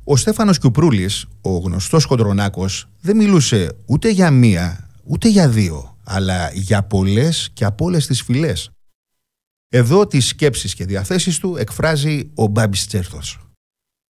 Ο Στέφανος Κιουπρούλης, ο γνωστός χοντρονάκος, δεν μιλούσε ούτε για μία, ούτε για δύο, αλλά για πολλές και από όλες τις φυλές. Εδώ τις σκέψεις και διαθέσεις του εκφράζει ο Μπάμπης Τσέρθος.